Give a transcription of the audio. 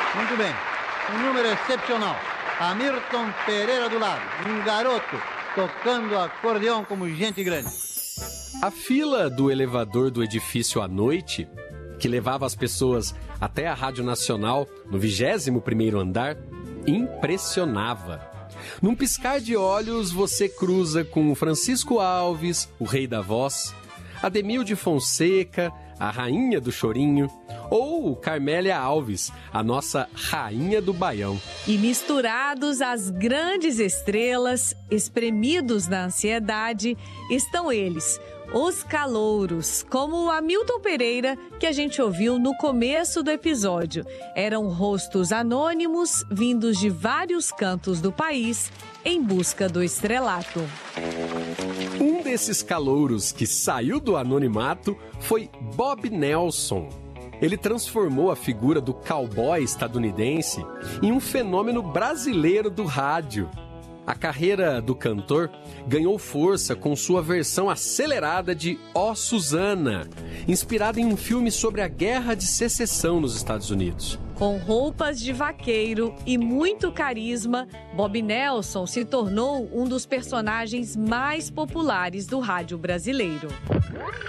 Muito bem. Um número excepcional. Hamilton Pereira do Lago, um garoto tocando acordeão como gente grande. A fila do elevador do edifício à noite, que levava as pessoas até a Rádio Nacional, no 21º andar, impressionava. Num piscar de olhos, você cruza com Francisco Alves, o rei da voz, Ademilde Fonseca, a rainha do chorinho, ou Carmélia Alves, a nossa rainha do baião. E misturados às grandes estrelas, espremidos na ansiedade, estão eles, os calouros, como o Hamilton Pereira, que a gente ouviu no começo do episódio. Eram rostos anônimos, vindos de vários cantos do país, em busca do estrelato. Um desses calouros que saiu do anonimato foi Bob Nelson. Ele transformou a figura do cowboy estadunidense em um fenômeno brasileiro do rádio. A carreira do cantor ganhou força com sua versão acelerada de Ó Susana, inspirada em um filme sobre a Guerra de Secessão nos Estados Unidos. Com roupas de vaqueiro e muito carisma, Bob Nelson se tornou um dos personagens mais populares do rádio brasileiro.